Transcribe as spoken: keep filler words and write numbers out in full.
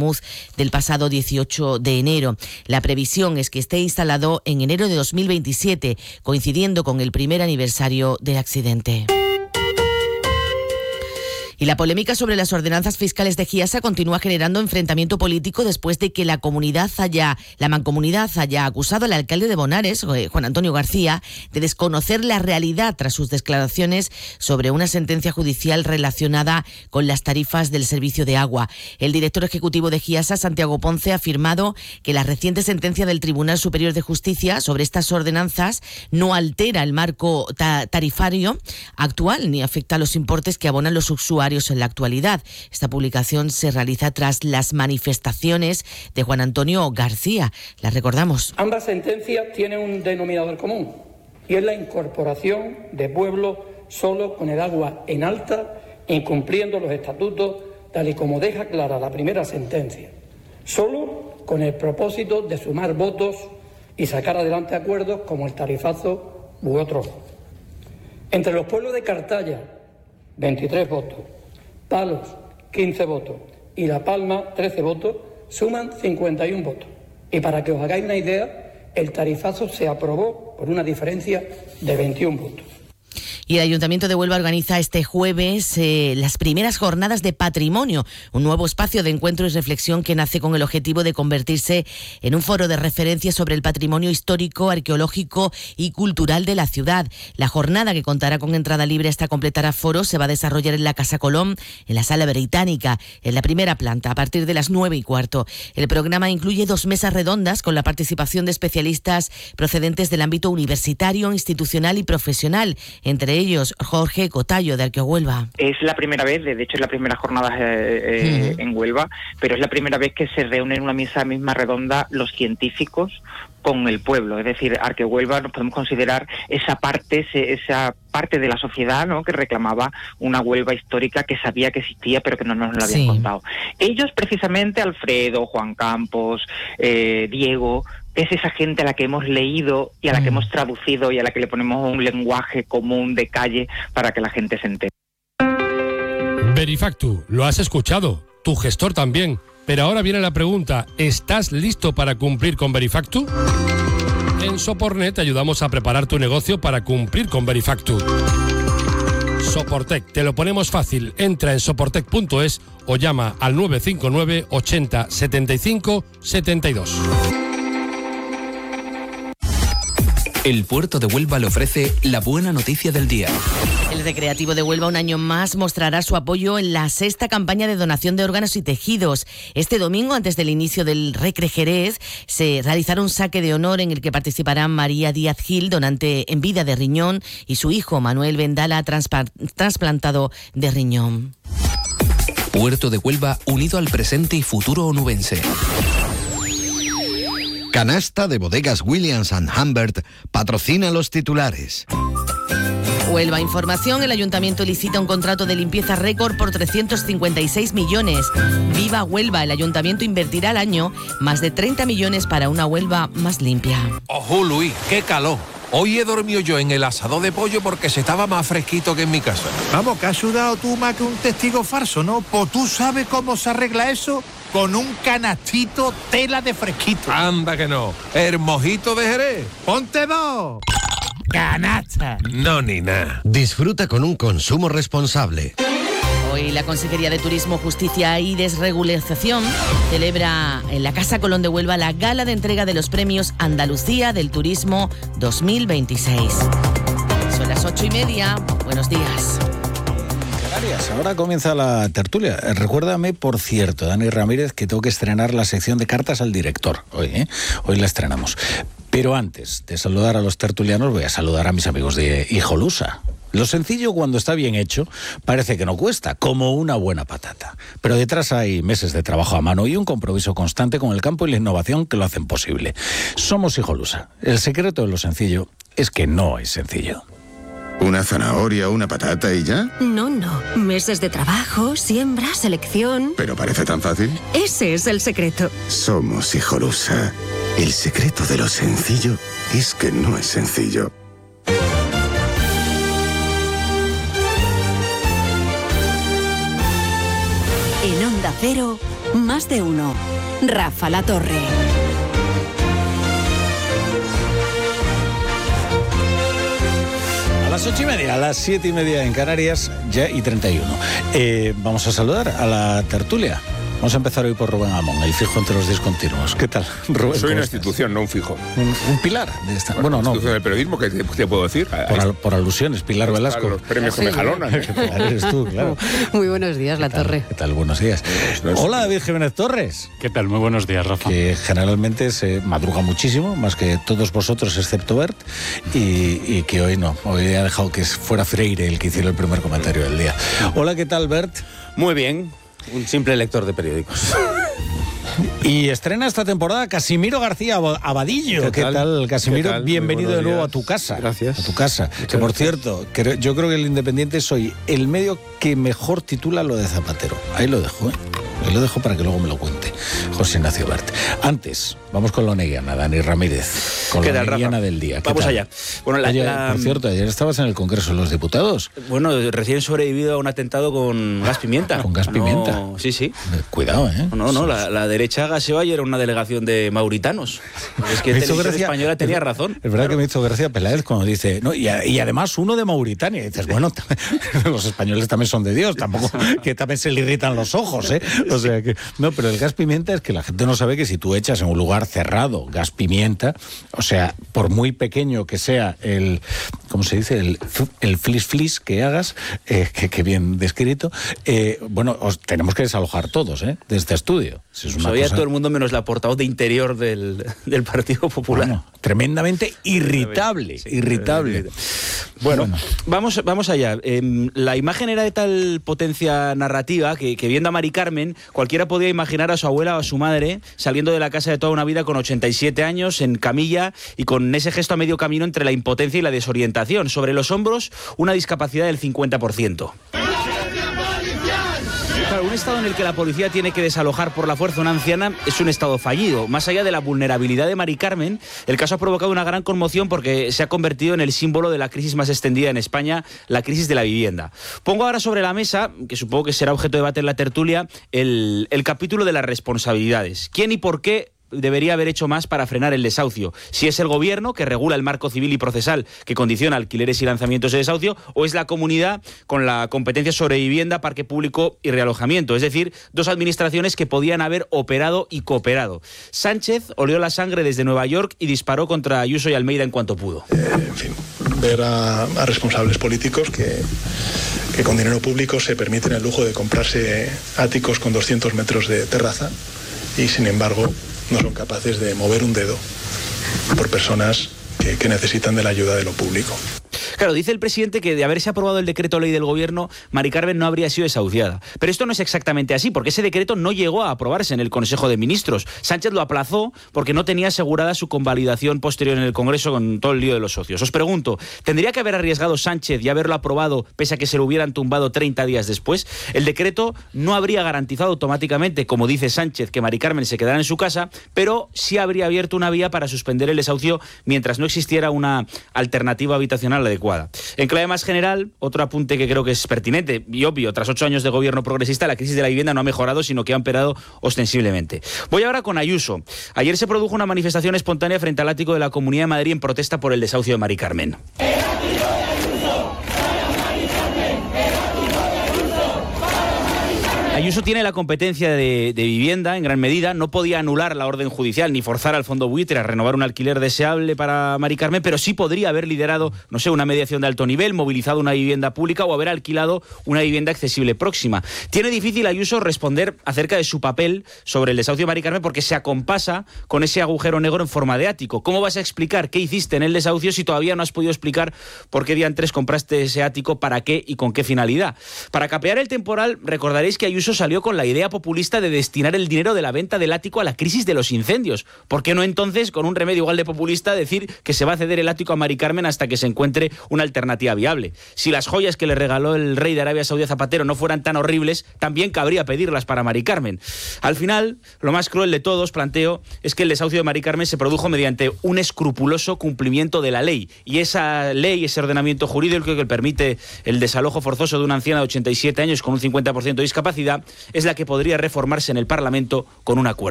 Bermúdez del pasado dieciocho de enero. La previsión es que esté instalado en enero de dos mil veintisiete, coincidiendo con el primer aniversario del accidente. Y la polémica sobre las ordenanzas fiscales de Giasa continúa generando enfrentamiento político después de que la comunidad haya, la mancomunidad haya acusado al alcalde de Bonares, Juan Antonio García, de desconocer la realidad tras sus declaraciones sobre una sentencia judicial relacionada con las tarifas del servicio de agua. El director ejecutivo de Giasa, Santiago Ponce, ha afirmado que la reciente sentencia del Tribunal Superior de Justicia sobre estas ordenanzas no altera el marco ta- tarifario actual ni afecta a los importes que abonan los usuarios en la actualidad. Esta publicación se realiza tras las manifestaciones de Juan Antonio García. Las recordamos. Ambas sentencias tienen un denominador común y es la incorporación de pueblos solo con el agua en alta, incumpliendo los estatutos tal y como deja clara la primera sentencia, solo con el propósito de sumar votos y sacar adelante acuerdos como el tarifazo u otros. Entre los pueblos de Cartaya, veintitrés votos, Palos, quince votos y La Palma, trece votos, suman cincuenta y uno votos. Y para que os hagáis una idea, el tarifazo se aprobó por una diferencia de veintiuno votos. Y el Ayuntamiento de Huelva organiza este jueves eh, las primeras jornadas de patrimonio, un nuevo espacio de encuentro y reflexión que nace con el objetivo de convertirse en un foro de referencia sobre el patrimonio histórico, arqueológico y cultural de la ciudad. La jornada, que contará con entrada libre hasta completar aforo, se va a desarrollar en la Casa Colón, en la Sala Británica, en la primera planta, a partir de las nueve y cuarto. El programa incluye dos mesas redondas con la participación de especialistas procedentes del ámbito universitario, institucional y profesional, entre ellos Jorge Cotallo, de Arqueohuelva. Es la primera vez, de hecho es la primera jornada eh, uh-huh. en Huelva, pero es la primera vez que se reúnen en una mesa misma redonda los científicos con el pueblo. Es decir, Arqueohuelva nos podemos considerar esa parte, esa parte de la sociedad, ¿no?, que reclamaba una Huelva histórica, que sabía que existía pero que no nos lo habían sí. contado. Ellos precisamente, Alfredo, Juan Campos, eh, Diego, es esa gente a la que hemos leído y a la que hemos traducido y a la que le ponemos un lenguaje común de calle para que la gente se entere. Verifactu, lo has escuchado, tu gestor también. Pero ahora viene la pregunta, ¿estás listo para cumplir con Verifactu? En Sopornet te ayudamos a preparar tu negocio para cumplir con Verifactu. Soportec, te lo ponemos fácil. Entra en soportec punto es o llama al nueve cinco nueve ochenta setenta y cinco setenta y dos. El Puerto de Huelva le ofrece la buena noticia del día. El Recreativo de Huelva un año más mostrará su apoyo en la sexta campaña de donación de órganos y tejidos. Este domingo, antes del inicio del Recre Jerez, se realizará un saque de honor en el que participarán María Díaz Gil, donante en vida de riñón, y su hijo Manuel Vendala, transpa- trasplantado de riñón. Puerto de Huelva unido al presente y futuro onubense. Canasta de Bodegas Williams and Humbert patrocina los titulares. Huelva Información, el Ayuntamiento licita un contrato de limpieza récord por trescientos cincuenta y seis millones. Viva Huelva, el Ayuntamiento invertirá al año más de treinta millones para una Huelva más limpia. Ojo, Luis, qué calor. Hoy he dormido yo en el asador de pollo porque se estaba más fresquito que en mi casa. Vamos, que has sudado tú más que un testigo falso, ¿no? Pues tú sabes cómo se arregla eso con un canastito tela de fresquito. Anda que no. El mojito de Jerez. ¡Ponte dos! ¡Canasta! No, ni nada. Disfruta con un consumo responsable. Hoy la Consejería de Turismo, Justicia y Desregularización celebra en la Casa Colón de Huelva la gala de entrega de los premios Andalucía del Turismo dos mil veintiséis. Son las ocho y media. Buenos días. Ahora comienza la tertulia. Recuérdame, por cierto, Dani Ramírez, que tengo que estrenar la sección de cartas al director. Hoy, ¿eh? Hoy la estrenamos. Pero antes de saludar a los tertulianos, voy a saludar a mis amigos de Hijolusa. Lo sencillo, cuando está bien hecho, parece que no cuesta, como una buena patata. Pero detrás hay meses de trabajo a mano y un compromiso constante con el campo y la innovación que lo hacen posible. Somos Hijolusa. El secreto de lo sencillo es que no es sencillo. ¿Una zanahoria, una patata y ya? No, no. Meses de trabajo, siembra, selección... ¿Pero parece tan fácil? Ese es el secreto. Somos Hijolusa. El secreto de lo sencillo es que no es sencillo. En Onda Cero, más de uno. Rafa La Torre. A las ocho y media, a las siete y media en Canarias, ya y treinta y uno. Eh, vamos a saludar a la tertulia. Vamos a empezar hoy por Rubén Amón, el fijo entre los discontinuos. ¿Qué tal, Rubén? Soy una institución, no un fijo. Un, un pilar de esta. Bueno, bueno no. Institución del periodismo, ¿qué te, te puedo decir? Por, al, por alusiones, Pilar Velasco. Los premios que me jalonan. Eres tú, claro. Muy buenos días, La Torre. ¿Qué tal? Buenos días. No es... Hola, David Jiménez Torres. ¿Qué tal? Muy buenos días, Rafa. Que generalmente se madruga muchísimo, más que todos vosotros, excepto Bert, y, y que hoy no. Hoy ha dejado que fuera Freire el que hiciera el primer comentario del día. Hola, ¿qué tal, Bert? Muy bien. Un simple lector de periódicos. Y estrena esta temporada Casimiro García Abadillo. ¿Qué tal, ¿Qué tal Casimiro? ¿Qué tal? Bienvenido de nuevo días. a tu casa. Gracias. A tu casa. Muchas que por gracias. cierto, que yo creo que el Independiente soy el medio que mejor titula lo de Zapatero. Ahí lo dejo, ¿eh? Ahí lo dejo para que luego me lo cuente José Ignacio Bart. Antes, vamos con la Oneguiana, Dani Ramírez. Con la Oneguiana del día. Vamos tal? allá. Bueno, la, Oye, la... Por cierto, ayer estabas en el Congreso de los Diputados. Bueno, recién sobrevivido a un atentado con gas pimienta. ¿Con gas pimienta? No, sí, sí. Cuidado, ¿eh? No, no, la, la derecha gaseó ayer una delegación de mauritanos. Es que Televisión gracia, Española tenía razón. Es verdad claro. que me hizo gracia Peláez cuando dice, no, y, y además uno de Mauritania. Y dices, bueno, los españoles también son de Dios, tampoco que también se le irritan los ojos, ¿eh? O sea que, no, pero el gas pimienta es que la gente no sabe que si tú echas en un lugar cerrado gas pimienta, o sea, por muy pequeño que sea el, ¿cómo se dice? El, el flis flis que hagas, eh, que, que bien descrito, eh, bueno, os tenemos que desalojar todos, ¿eh? De este estudio. Si es una Sabía cosa... todo el mundo menos la portavoz de Interior del, del Partido Popular. Bueno, tremendamente irritable, sí, irritable. Bueno, bueno, vamos, vamos allá. Eh, la imagen era de tal potencia narrativa que, que viendo a Mari Carmen, cualquiera podía imaginar a su abuela o a su madre saliendo de la casa de toda una vida con ochenta y siete años, en camilla, y con ese gesto a medio camino entre la impotencia y la desorientación. Sobre los hombros, una discapacidad del cincuenta por ciento. Claro, un estado en el que la policía tiene que desalojar por la fuerza a una anciana es un estado fallido. Más allá de la vulnerabilidad de Mari Carmen, el caso ha provocado una gran conmoción porque se ha convertido en el símbolo de la crisis más extendida en España, la crisis de la vivienda. Pongo ahora sobre la mesa, que supongo que será objeto de debate en la tertulia, el, el capítulo de las responsabilidades. ¿Quién y por qué debería haber hecho más para frenar el desahucio? Si es el gobierno, que regula el marco civil y procesal que condiciona alquileres y lanzamientos de desahucio, o es la comunidad con la competencia sobre vivienda, parque público y realojamiento. Es decir, dos administraciones que podían haber operado y cooperado. Sánchez olió la sangre desde Nueva York y disparó contra Ayuso y Almeida en cuanto pudo. Eh, en fin, ver a, a responsables políticos que, que con dinero público se permiten el lujo de comprarse áticos con doscientos metros de terraza y, sin embargo, no son capaces de mover un dedo por personas que, que necesitan de la ayuda de lo público. Claro, dice el presidente que de haberse aprobado el decreto ley del gobierno, Mari Carmen no habría sido desahuciada. Pero esto no es exactamente así, porque ese decreto no llegó a aprobarse en el Consejo de Ministros. Sánchez lo aplazó porque no tenía asegurada su convalidación posterior en el Congreso con todo el lío de los socios. Os pregunto, ¿tendría que haber arriesgado Sánchez y haberlo aprobado pese a que se lo hubieran tumbado treinta días después? El decreto no habría garantizado automáticamente, como dice Sánchez, que Mari Carmen se quedara en su casa, pero sí habría abierto una vía para suspender el desahucio mientras no existiera una alternativa habitacional adecuada. En clave más general, otro apunte que creo que es pertinente y obvio, tras ocho años de gobierno progresista, la crisis de la vivienda no ha mejorado, sino que ha empeorado ostensiblemente. Voy ahora con Ayuso. Ayer se produjo una manifestación espontánea frente al ático de la Comunidad de Madrid en protesta por el desahucio de Mari Carmen. Ayuso tiene la competencia de, de vivienda en gran medida, no podía anular la orden judicial ni forzar al fondo buitre a renovar un alquiler deseable para Mari Carmen, pero sí podría haber liderado, no sé, una mediación de alto nivel, movilizado una vivienda pública o haber alquilado una vivienda accesible próxima. Tiene difícil Ayuso responder acerca de su papel sobre el desahucio de Mari Carmen porque se acompasa con ese agujero negro en forma de ático. ¿Cómo vas a explicar qué hiciste en el desahucio si todavía no has podido explicar por qué diantres compraste ese ático, para qué y con qué finalidad? Para capear el temporal, recordaréis que Ayuso salió con la idea populista de destinar el dinero de la venta del ático a la crisis de los incendios. ¿Por qué no entonces, con un remedio igual de populista, decir que se va a ceder el ático a Mari Carmen hasta que se encuentre una alternativa viable? Si las joyas que le regaló el rey de Arabia Saudí a Zapatero no fueran tan horribles, también cabría pedirlas para Mari Carmen. Al final, lo más cruel de todos, planteo, es que el desahucio de Mari Carmen se produjo mediante un escrupuloso cumplimiento de la ley. Y esa ley, ese ordenamiento jurídico que permite el desalojo forzoso de una anciana de ochenta y siete años con un cincuenta por ciento de discapacidad, es la que podría reformarse en el Parlamento con un acuerdo.